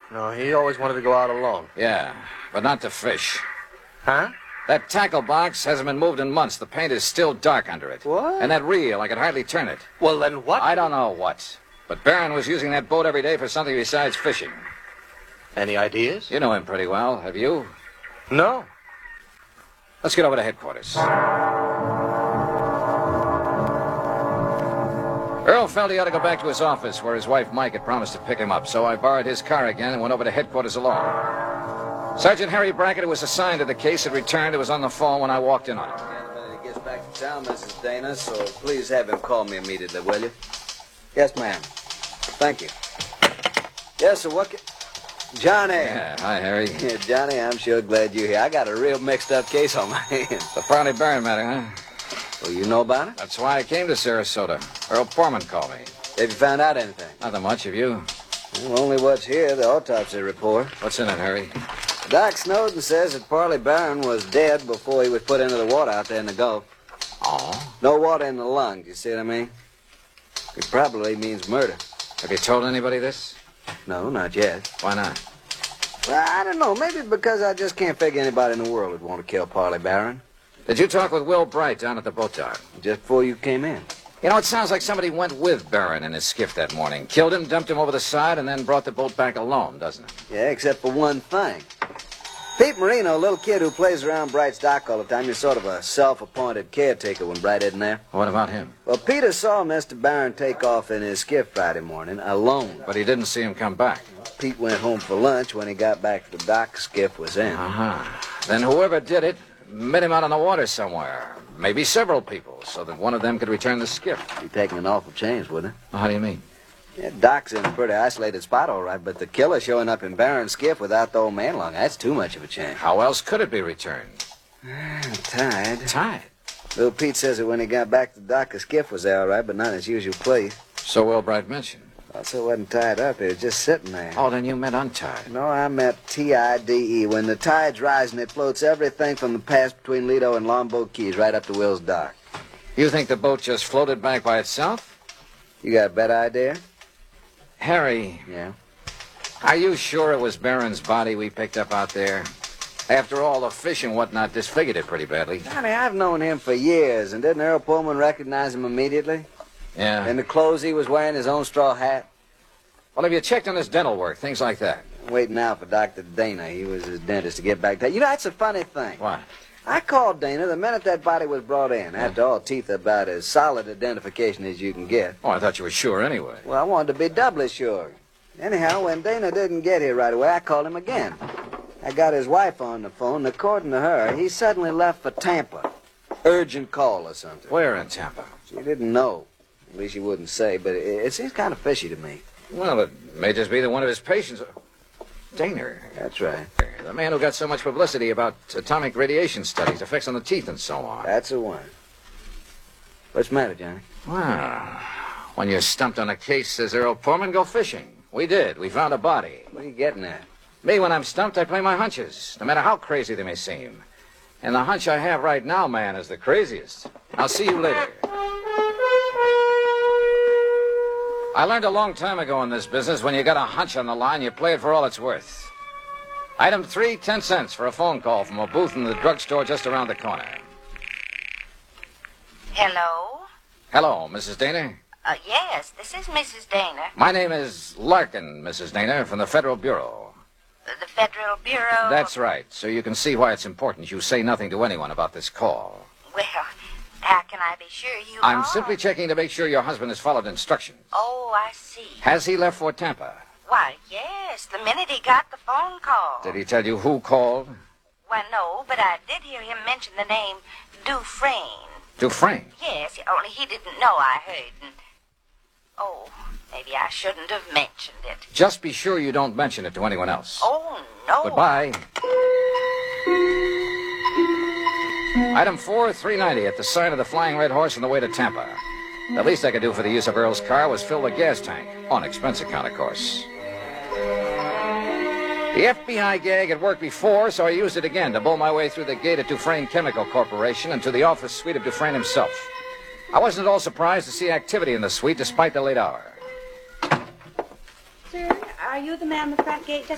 No, he always wanted to go out alone. Yeah, but not to fish. Huh? That tackle box hasn't been moved in months. The paint is still dark under it. What? And that reel, I could hardly turn it. Well, then what? I don't know what. But Barron was using that boat every day for something besides fishing. Any ideas? You know him pretty well, have you? No. Let's get over to headquarters. Earl felt he ought to go back to his office where his wife Mike had promised to pick him up, so I borrowed his car again and went over to headquarters alone. Sergeant Harry Brackett, who was assigned to the case, had returned and was on the phone when I walked in on him. He gets back to town, Mrs. Dana, so please have him call me immediately, will you? Yes, ma'am. Thank you. Yes, sir, what Johnny. Yeah, hi, Harry. Yeah, Johnny, I'm sure glad you're here. I got a real mixed-up case on my hands. The Farley Barron matter, huh? Well, you know about it? That's why I came to Sarasota. Earl Foreman called me. Have you found out anything? Nothing much, have you? Well, only what's here, the autopsy report. What's in it, Harry? Doc Snowden says that Parley Barron was dead before he was put into the water out there in the Gulf. Oh? No water in the lungs, you see what I mean? It probably means murder. Have you told anybody this? No, not yet. Why not? Well, I don't know. Maybe because I just can't figure anybody in the world would want to kill Parley Barron. Did you talk with Will Bright down at the boat dock? Just before you came in. You know, it sounds like somebody went with Barron in his skiff that morning, killed him, dumped him over the side, and then brought the boat back alone, doesn't it? Yeah, except for one thing. Pete Marino, a little kid who plays around Bright's dock all the time, he's sort of a self-appointed caretaker when Bright isn't there. What about him? Well, Peter saw Mr. Barron take off in his skiff Friday morning, alone. But he didn't see him come back. Pete went home for lunch. When he got back to the dock, the skiff was in. Uh-huh. Then whoever did it met him out on the water somewhere. Maybe several people, so that one of them could return the skiff. Be taking an awful chance, wouldn't it? How do you mean? Yeah, Doc's in a pretty isolated spot, all right, but the killer showing up in Barron's skiff without the old man along, that's too much of a chance. How else could it be returned? Tied. Tied? Little Pete says that when he got back to the dock, the skiff was there, all right, but not in its usual place. So Will Bright mentioned. Also, it wasn't tied up. It was just sitting there. Oh, then you meant untied. No, I meant T-I-D-E. When the tide's rising, it floats everything from the pass between Lido and Longboat Keys right up to Will's dock. You think the boat just floated back by itself? You got a better idea? Harry, Yeah. are you sure it was Barron's body we picked up out there? After all, the fish and whatnot disfigured it pretty badly. Johnny, I've known him for years, and didn't Earl Pullman recognize him immediately? Yeah. And the clothes he was wearing, his own straw hat? Well, have you checked on his dental work, things like that? Waiting out for Dr. Dana. He was his dentist to get back to. You know, that's a funny thing. What? I called Dana the minute that body was brought in. After all, teeth are about as solid identification as you can get. Oh, I thought you were sure anyway. Well, I wanted to be doubly sure. Anyhow, when Dana didn't get here right away, I called him again. I got his wife on the phone, and according to her, he suddenly left for Tampa. Urgent call or something. Where in Tampa? She didn't know. At least she wouldn't say, but it seems kind of fishy to me. Well, it may just be that one of his patients... Dana. That's right. The man who got so much publicity about atomic radiation studies, effects on the teeth and so on. That's the one. What's the matter, Johnny? Well, when you're stumped on a case, says Earl Pullman, go fishing. We did. We found a body. What are you getting at? Me, when I'm stumped, I play my hunches, no matter how crazy they may seem. And the hunch I have right now, man, is the craziest. I'll see you later. I learned a long time ago in this business, when you got a hunch on the line, you play it for all it's worth. Item 3, 10 cents for a phone call from a booth in the drugstore just around the corner. Hello? Hello, Mrs. Dana? Yes, this is Mrs. Dana. My name is Larkin, Mrs. Dana, from the Federal Bureau. The Federal Bureau... That's right, so you can see why it's important you say nothing to anyone about this call. Well, how can I be sure you I'm are? simply checking to make sure your husband has followed instructions. Oh, I see. Has he left for Tampa? Why, yes, the minute he got the phone call. Did he tell you who called? Well, no, but I did hear him mention the name Dufresne. Dufresne. Yes, only he didn't know I heard. And... Oh, maybe I shouldn't have mentioned it. Just be sure you don't mention it to anyone else. Oh, no. Goodbye. Item 4, $3.90 at the sign of the Flying Red Horse on the way to Tampa. The least I could do for the use of Earl's car was fill the gas tank. On expense account, of course. The FBI gag had worked before, so I used it again to bull my way through the gate at Dufresne Chemical Corporation and to the office suite of Dufresne himself. I wasn't at all surprised to see activity in the suite despite the late hour. Sir, are you the man in the front gate?